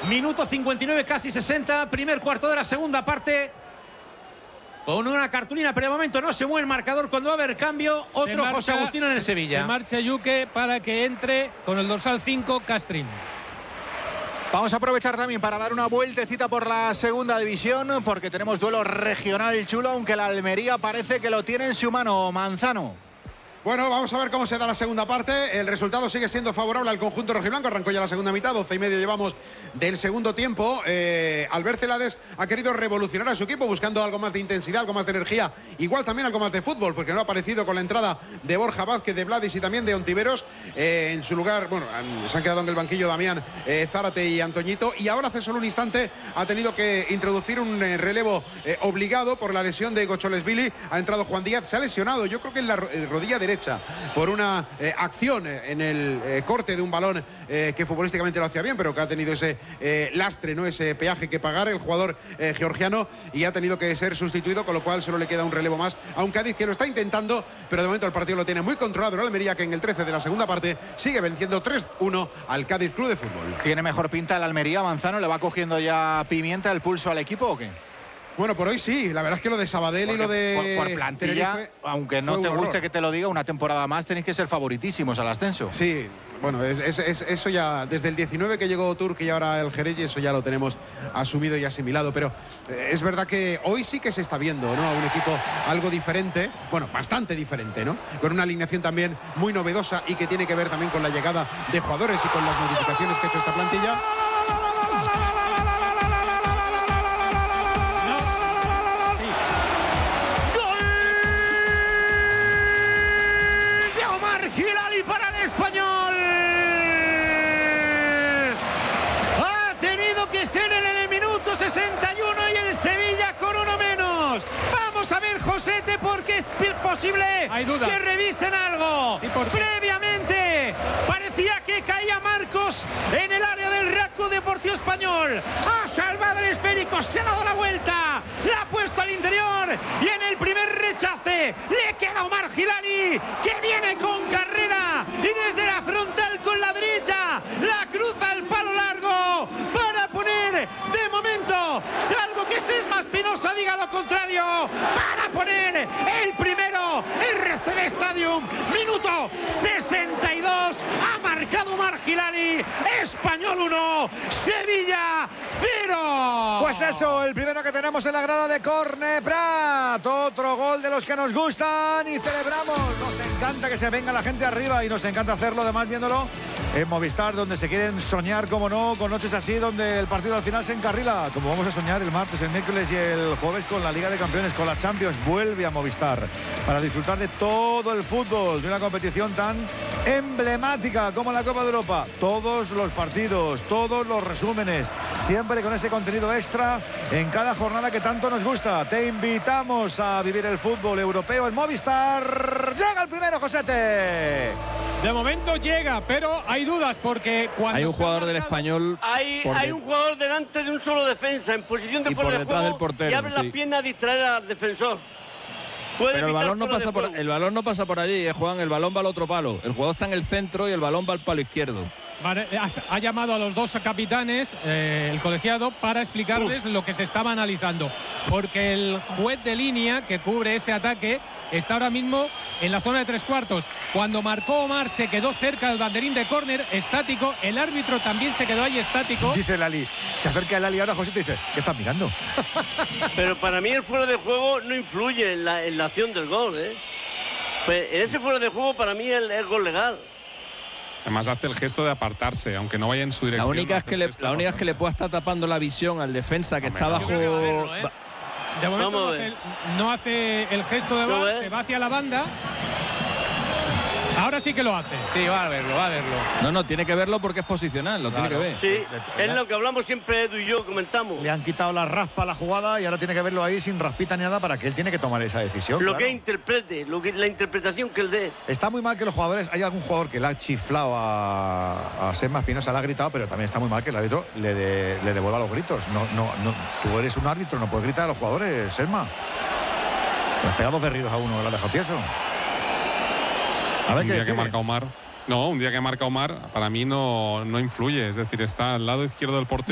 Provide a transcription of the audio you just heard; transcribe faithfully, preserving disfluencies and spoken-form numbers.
Minuto cincuenta y nueve, casi sesenta. Primer cuarto de la segunda parte. Con una cartulina, pero de momento no se mueve el marcador. Cuando va a haber cambio, otro marcha, José Agustino en el Sevilla. Se marcha Yuque para que entre con el dorsal cinco, Castrín. Vamos a aprovechar también para dar una vueltecita por la segunda división, porque tenemos duelo regional chulo, aunque la Almería parece que lo tiene en su mano. Manzano. Bueno, vamos a ver cómo se da la segunda parte. El resultado sigue siendo favorable al conjunto rojiblanco. Arrancó ya la segunda mitad, doce y medio llevamos del segundo tiempo. Eh, Albert Celades ha querido revolucionar a su equipo buscando algo más de intensidad, algo más de energía, igual también algo más de fútbol, porque no ha aparecido con la entrada de Borja Vázquez, de Vladis y también de Ontiveros. Eh, en su lugar, bueno, se han quedado en el banquillo Damián, eh, Zárate y Antoñito. Y ahora hace solo un instante ha tenido que introducir un eh, relevo eh, obligado por la lesión de Gocholesvili. Ha entrado Juan Díaz, se ha lesionado, yo creo que en la eh, rodilla derecha, por una eh, acción en el eh, corte de un balón eh, que futbolísticamente lo hacía bien, pero que ha tenido ese eh, lastre, ¿no? Ese peaje que pagar el jugador eh, georgiano, y ha tenido que ser sustituido, con lo cual solo le queda un relevo más a un Cádiz que lo está intentando, pero de momento el partido lo tiene muy controlado. El Almería, que en el trece de la segunda parte sigue venciendo tres uno al Cádiz Club de Fútbol. ¿Tiene mejor pinta el Almería, Manzano? ¿Le va cogiendo ya pimienta el pulso al equipo o qué? Bueno, por hoy sí, la verdad es que lo de Sabadell Porque, y lo de... Por, por plantilla, Tenerife, aunque no te guste horror. que te lo diga, una temporada más tenéis que ser favoritísimos al ascenso. Sí, bueno, es, es, es, eso ya, desde el diecinueve que llegó Turque y ahora el Jerez, eso ya lo tenemos asumido y asimilado, pero eh, es verdad que hoy sí que se está viendo, ¿no? A un equipo algo diferente, bueno, bastante diferente, ¿no? Con una alineación también muy novedosa y que tiene que ver también con la llegada de jugadores y con las modificaciones que ha hecho esta plantilla. sesenta y uno y el Sevilla con uno menos. Vamos a ver, Josete, porque es posible que revisen algo. Sí, previamente parecía que caía Marcos en el área del Real Club Deportivo Español. Ha salvado el esférico, se ha dado la vuelta, la ha puesto al interior y en el primer rechace le queda Omar Gilani, que viene con carrera y desde la frontal con la derecha la cruza al palo largo para poner de momento, salvo que Sesma Espinosa diga lo contrario, para poner el primero. R C D Stadium, minuto sesenta y dos, ha marcado Omar Gilani. Español uno, Sevilla cero. Pues eso, el primero que tenemos en la grada de Corne Prat. Otro gol de los que nos gustan y celebramos. Nos encanta que se venga la gente arriba y nos encanta hacerlo, además viéndolo en Movistar, donde se quieren soñar, como no, con noches así, donde el partido al final se encarrila, como vamos a soñar el martes, el miércoles y el jueves con la Liga de Campeones, con la Champions. Vuelve a Movistar para disfrutar de todo el fútbol, de una competición tan emblemática como la Copa de Europa. Todos los partidos, todos los resúmenes, siempre con ese contenido extra en cada jornada que tanto nos gusta. Te invitamos a vivir el fútbol europeo en Movistar. Llega el primero, Josete. De momento llega, pero hay dudas porque cuando hay un jugador del Español, hay, hay un jugador delante de un solo defensa en posición de y fuera por de detrás juego del portero, y abre sí. las piernas a distraer al defensor. Puede pero el balón no fuera pasa por el balón no pasa por allí, eh, Juan. El balón va al otro palo. El jugador está en el centro y el balón va al palo izquierdo. Vale, ha llamado a los dos capitanes, eh, el colegiado, para explicarles Uf. lo que se estaba analizando. Porque el juez de línea que cubre ese ataque está ahora mismo en la zona de tres cuartos. Cuando marcó Omar se quedó cerca del banderín de córner, estático. El árbitro también se quedó ahí estático. Dice Lali, se acerca el Ali ahora, José te dice, ¿qué estás mirando? Pero para mí el fuera de juego no influye en la, en la acción del gol, ¿eh? Pues ese fuera de juego para mí es el gol legal. Además hace el gesto de apartarse, aunque no vaya en su dirección. La única es que le, la única es que le pueda estar tapando la visión al defensa que no, está bajo. Verlo, ¿eh? De momento no hace, no hace el gesto de bar, se va hacia la banda. Ahora sí que lo hace. Sí, va a verlo, va a verlo. No, no, tiene que verlo porque es posicional, lo claro. tiene que ver. Sí, es lo que hablamos siempre Edu y yo, comentamos. Le han quitado la raspa a la jugada y ahora tiene que verlo ahí sin raspita ni nada para que él tiene que tomar esa decisión. Lo claro. que interprete, lo que, la interpretación que él dé. Está muy mal que los jugadores, hay algún jugador que le ha chiflado a, a Sesma Espinosa, le ha gritado, pero también está muy mal que el árbitro le, de, le devuelva los gritos. No, no, no, tú eres un árbitro, no puedes gritar a los jugadores, Sesma. Le has pegado dos berridos a uno, le has dejado tieso. A ver un qué día decide. que marca Omar. No, un día que marca Omar, para mí no, no influye. Es decir, está al lado izquierdo del portero.